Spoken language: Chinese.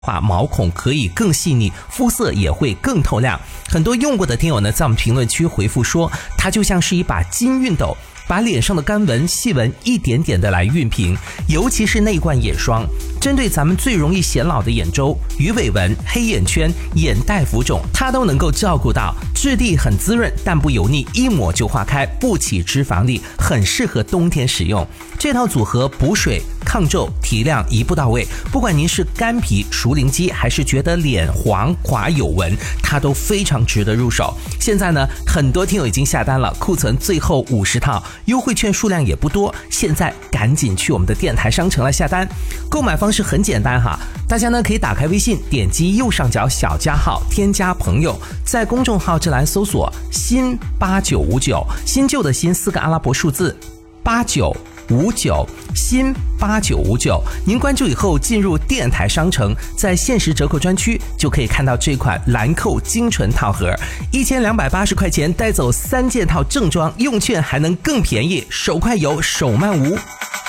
毛孔可以更细腻，肤色也会更透亮。很多用过的听友呢，在我们评论区回复说，它就像是一把金熨斗，把脸上的干纹、细纹一点点的来熨平。尤其是那一罐眼霜，针对咱们最容易显老的眼周、鱼尾纹、黑眼圈、眼袋浮肿，它都能够照顾到。质地很滋润，但不油腻，一抹就化开，不起脂肪粒，很适合冬天使用。这套组合补水、抗皱、提亮一步到位。不管您是干皮、熟龄肌，还是觉得脸黄垮有纹，它都非常值得入手。现在呢，很多听友已经下单了，库存最后50套，优惠券数量也不多，现在赶紧去我们的电台商城来下单。购买方式很简单哈，大家呢可以打开微信，点击右上角小加号，添加朋友，在公众号这栏搜索新8959，新旧的新4个阿拉伯数字8959，新8959，您关注以后进入电台商城，在限时折扣专区就可以看到这款兰蔻精纯套盒，1280块钱带走3件套正装，用券还能更便宜，手快有手慢无。